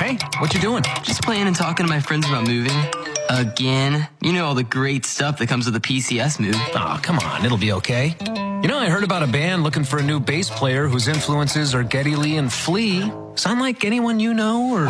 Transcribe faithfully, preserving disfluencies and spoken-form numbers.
Hey, what you doing? Just playing and talking to my friends about moving. Again. You know all the great stuff that comes with a P C S move. Oh, come on. It'll be okay. You know, I heard about a band looking for a new bass player whose influences are Geddy Lee and Flea. Sound like anyone you know, or...